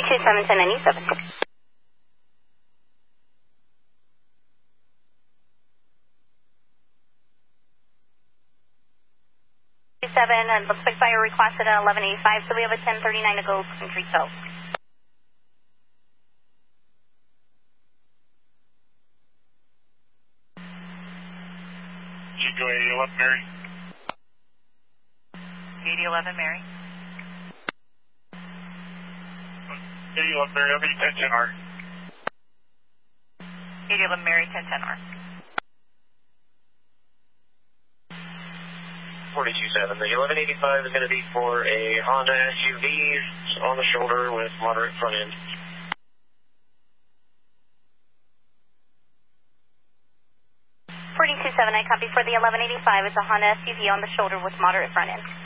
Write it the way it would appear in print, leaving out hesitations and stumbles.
27 1097. 7, and looks like fire requested at 1185, so we have a 1039 to go, Country Toe. Chico 8011 Mary. 8011 Mary. 8011 Mary, I'm 1010R. 8011 Mary, 1010R. 427. The 1185 is going to be for a Honda SUV on the shoulder with moderate front end. 4279, I copy for the 1185. It's a Honda SUV on the shoulder with moderate front end.